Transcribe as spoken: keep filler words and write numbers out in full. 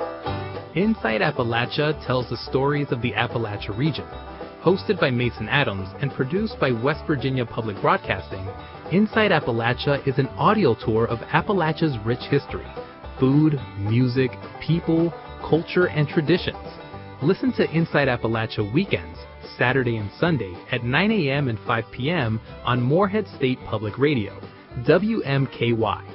Inside Appalachia tells the stories of the Appalachia region. Hosted by Mason Adams and produced by West Virginia Public Broadcasting, Inside Appalachia is an audio tour of Appalachia's rich history, food, music, people, culture, and traditions. Listen to Inside Appalachia weekends, Saturday and Sunday at nine a.m. and five p.m. on Morehead State Public Radio, W M K Y.